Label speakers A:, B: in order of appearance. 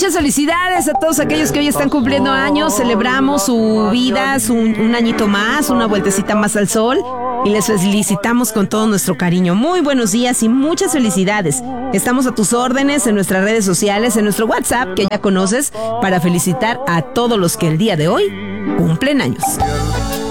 A: Muchas felicidades a todos aquellos que hoy están cumpliendo años. Celebramos su vida, un añito más, una vueltecita más al sol. Y les felicitamos con todo nuestro cariño. Muy buenos días y muchas felicidades. Estamos a tus órdenes en nuestras redes sociales, en nuestro WhatsApp, que ya conoces, para felicitar a todos los que el día de hoy cumplen años.